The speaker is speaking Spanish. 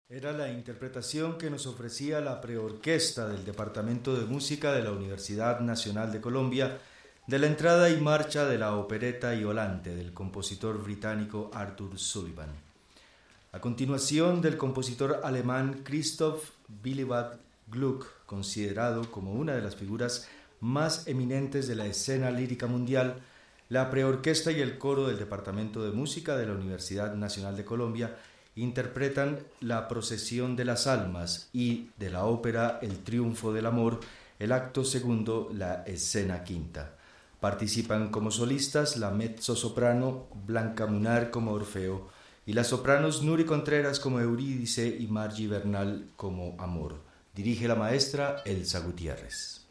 Era la interpretación que nos ofrecía la preorquesta del Departamento de Música de la Universidad Nacional de Colombia de la entrada y marcha de la opereta Iolante del compositor británico Arthur Sullivan. A continuación, del compositor alemán Christoph Willibald Gluck, considerado como una de las figuras más eminentes de la escena lírica mundial, la preorquesta y el coro del Departamento de Música de la Universidad Nacional de Colombia interpretan La Procesión de las Almas y de la ópera El Triunfo del Amor, el acto segundo, la escena quinta. Participan como solistas la mezzosoprano Blanca Munar como Orfeo y las sopranos Nuri Contreras como Eurídice y Margie Bernal como Amor. Dirige la maestra Elsa Gutiérrez.